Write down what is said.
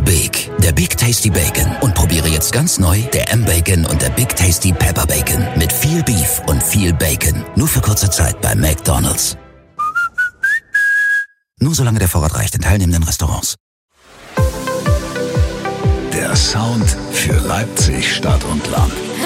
Big, der Big Tasty Bacon. Und probiere jetzt ganz neu der M-Bacon und der Big Tasty Pepper Bacon. Mit viel Beef und viel Bacon. Nur für kurze Zeit bei McDonald's. Nur solange der Vorrat reicht in teilnehmenden Restaurants. Der Sound für Leipzig, Stadt und Land.